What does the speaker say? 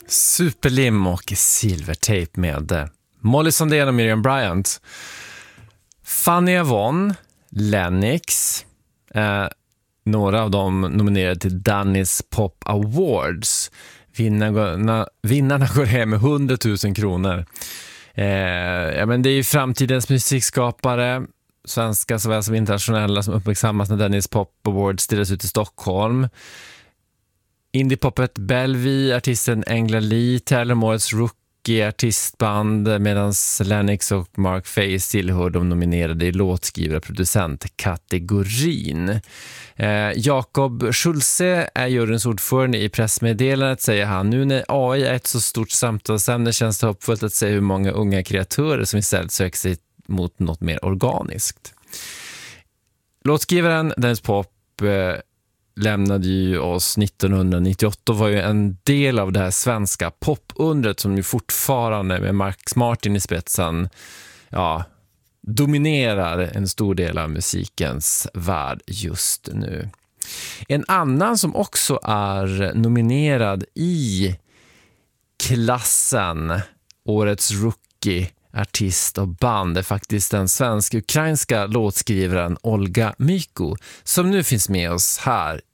Superlim och Silvertape med Molly Sandén och Miriam Bryant. Fanny Avon, Lennox, några av dem nominerade till Danny's Pop Awards. Vinnarna går hem med 100 000 kronor. Men det är ju framtidens musikskapare, svenska såväl som internationella, som uppmärksammas när Danny's Pop Awards delas ut i Stockholm. Indie-poppet Bellevue, artisten Engla Lee, tävlar om årets rookie-artistband, medan Lennox och Mark Face tillhör de nominerade i låtskrivare-producent-kategorin. Jakob Schulze är juryns ordförande. I pressmeddelandet säger han: nu när AI är ett så stort samtalsämne känns det hoppfullt att se hur många unga kreatörer som istället söker sig mot något mer organiskt. Låtskrivaren Danny's Pop lämnade ju oss 1998 och var ju en del av det här svenska popundret som ju fortfarande med Max Martin i spetsen dominerar en stor del av musikens värld just nu. En annan som också är nominerad i klassen årets rookie artist och band är faktiskt den svensk-ukrainska låtskrivaren Olga Myko, som nu finns med oss här